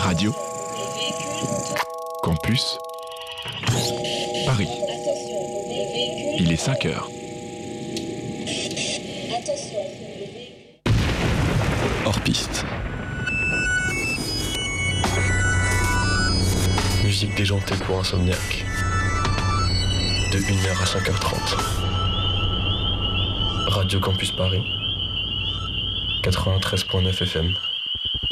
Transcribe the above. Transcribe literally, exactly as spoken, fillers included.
Radio Campus Paris. Il est cinq heures. Hors piste. Musique déjantée pour insomniaque. De une heure à cinq heures trente. Radio Campus Paris. quatre-vingt-treize virgule neuf F M.